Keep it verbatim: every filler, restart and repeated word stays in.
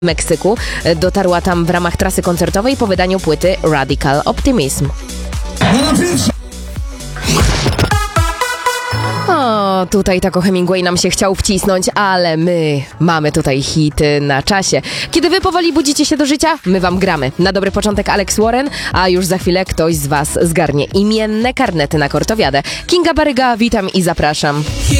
Meksyku. Dotarła tam w ramach trasy koncertowej po wydaniu płyty Radical Optimism. O, tutaj tak o Hemingway nam się chciał wcisnąć, ale my mamy tutaj hity na czasie. Kiedy wy powoli budzicie się do życia, my wam gramy. Na dobry początek Alex Warren, a już za chwilę ktoś z was zgarnie imienne karnety na Kortowiadę. Kinga Baryga, witam i zapraszam.